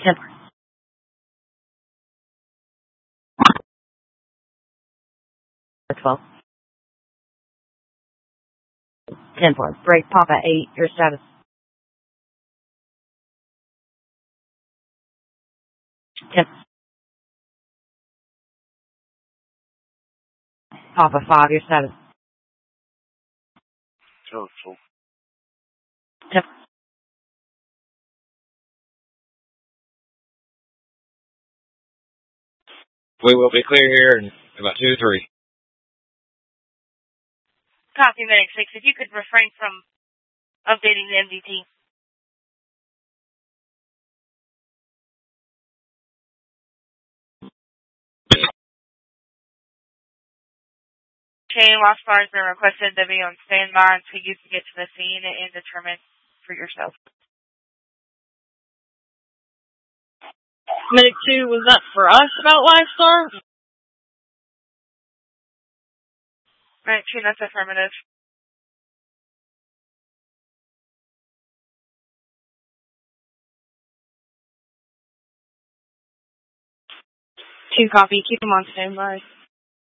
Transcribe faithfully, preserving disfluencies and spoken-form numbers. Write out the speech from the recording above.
ten twelve. ten four. Break Papa eight. Your status. ten. Papa five. Your status. Total. ten. We will be clear here in about two or three. Copy, Medic six. If you could refrain from updating the M D T. Chain loss bar has been requested to be on standby until you can get to the scene and determine for yourself. Medic two, was that for us about Lifestar? Right, two, that's affirmative. Two, copy. Keep them on standby.